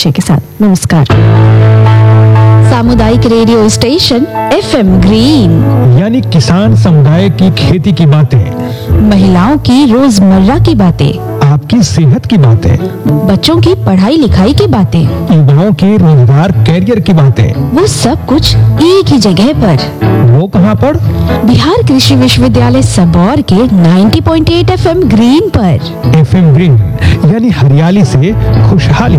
परिचय के साथ। नमस्कार। सामुदायिक रेडियो स्टेशन FM ग्रीन, यानी किसान समुदाय की खेती की बातें, महिलाओं की रोजमर्रा की बातें, आपकी सेहत की बातें, बच्चों की पढ़ाई लिखाई की बातें, युवाओं के रोजगार कैरियर की बातें, वो सब कुछ एक ही जगह पर। वो कहाँ पर? बिहार कृषि विश्वविद्यालय सबौर के 90.8 FM ग्रीन पर। FM ग्रीन, यानी हरियाली से खुशहाली।